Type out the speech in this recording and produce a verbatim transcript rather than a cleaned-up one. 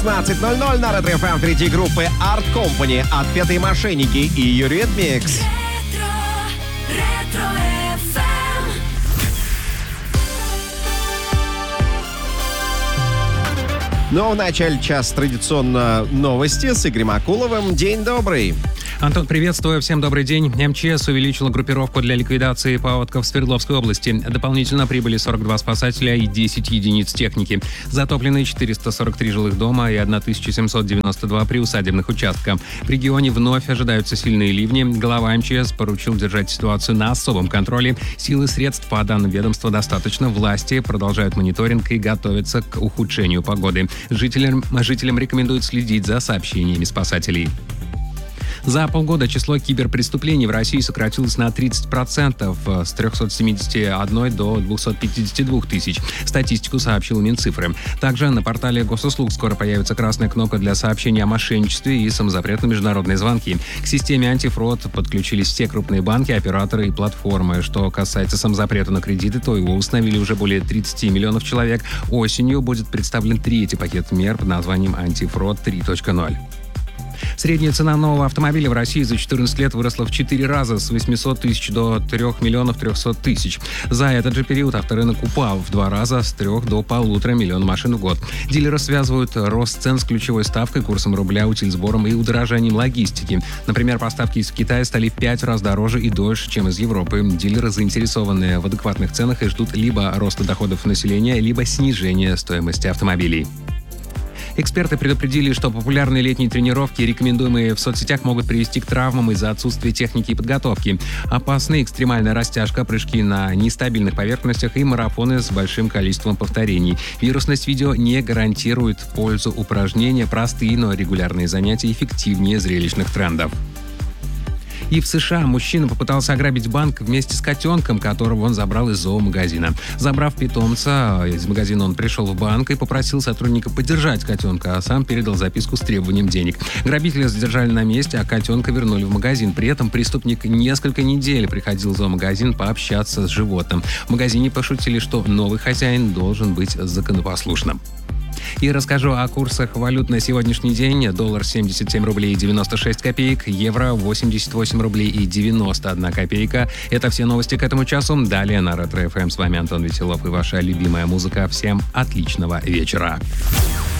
пятнадцать ноль ноль на Ретро эф эм третьей группы Art Company, Отпетые мошенники и Юридмикс. Ну а в начале часа традиционно новости с Игорем Акуловым. День добрый. Антон, приветствую. Всем добрый день. эм че эс увеличила группировку для ликвидации паводков в Свердловской области. Дополнительно прибыли сорок два спасателя и десять единиц техники. Затоплены четыреста сорок три жилых дома и тысяча семьсот девяносто два приусадебных участка. В регионе вновь ожидаются сильные ливни. Глава эм че эс поручил держать ситуацию на особом контроле. Сил и средств, по данным ведомства, достаточно. Власти продолжают мониторинг и готовятся к ухудшению погоды. Жителям, жителям рекомендуют следить за сообщениями спасателей. За полгода число киберпреступлений в России сократилось на тридцать процентов с трехсот семидесяти одной до двухсот пятидесяти двух тысяч. Статистику сообщил Минцифры. Также на портале госуслуг скоро появится красная кнопка для сообщения о мошенничестве и самозапрет на международные звонки. К системе антифрод подключились все крупные банки, операторы и платформы. Что касается самозапрета на кредиты, то его установили уже более тридцати миллионов человек. Осенью будет представлен третий пакет мер под названием «Антифрод три точка ноль». Средняя цена нового автомобиля в России за четырнадцать лет выросла в четыре раза, с восьмисот тысяч до трёх миллионов трёхсот тысяч. За этот же период авторынок упал в два раза, с трех до полутора миллиона машин в год. Дилеры связывают рост цен с ключевой ставкой, курсом рубля, утильсбором и удорожанием логистики. Например, поставки из Китая стали в пять раз дороже и дольше, чем из Европы. Дилеры заинтересованы в адекватных ценах и ждут либо роста доходов населения, либо снижения стоимости автомобилей. Эксперты предупредили, что популярные летние тренировки, рекомендуемые в соцсетях, могут привести к травмам из-за отсутствия техники и подготовки. Опасны экстремальная растяжка, прыжки на нестабильных поверхностях и марафоны с большим количеством повторений. Вирусность видео не гарантирует пользу упражнения, простые, но регулярные занятия эффективнее зрелищных трендов. И в США мужчина попытался ограбить банк вместе с котенком, которого он забрал из зоомагазина. Забрав питомца из магазина, он пришел в банк и попросил сотрудника подержать котенка, а сам передал записку с требованием денег. Грабителя задержали на месте, а котенка вернули в магазин. При этом преступник несколько недель приходил в зоомагазин пообщаться с животным. В магазине пошутили, что новый хозяин должен быть законопослушным. И расскажу о курсах валют на сегодняшний день. Доллар семьдесят семь рублей девяносто шесть копеек, евро восемьдесят восемь рублей и девяносто одна копейка. Это все новости к этому часу. Далее на Ретро эф эм. С вами Антон Веселов и ваша любимая музыка. Всем отличного вечера.